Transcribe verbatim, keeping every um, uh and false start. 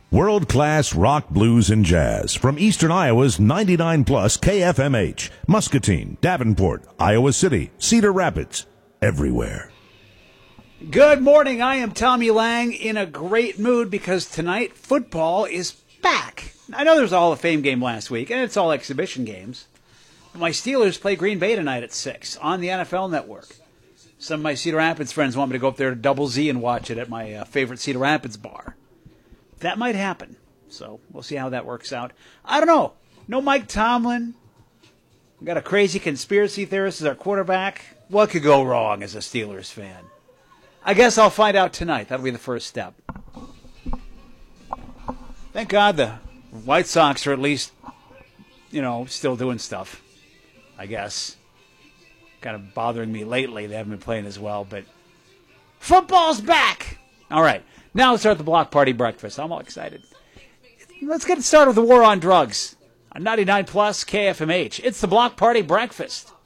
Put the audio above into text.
World-class rock, blues, and jazz from Eastern Iowa's ninety-nine plus K F M H, Muscatine, Davenport, Iowa City, Cedar Rapids, everywhere. Good morning. I am Tommy Lang in a great mood because tonight football is back. I know there was a Hall of Fame game last week, and it's all exhibition games. But my Steelers play Green Bay tonight at six on the N F L Network. Some of my Cedar Rapids friends want me to go up there to Double Z and watch it at my uh, favorite Cedar Rapids bar. That might happen, so we'll see how that works out. I don't know. No Mike Tomlin. We got a crazy conspiracy theorist as our quarterback. What could go wrong as a Steelers fan? I guess I'll find out tonight. That'll be the first step. Thank God the White Sox are at least, you know, still doing stuff, I guess. Kind of bothering me lately. They haven't been playing as well, but football's back! All right. Now let's start the Block Party Breakfast. I'm all excited. Let's get started with the war on drugs. On ninety-nine plus K F M H. It's the Block Party Breakfast.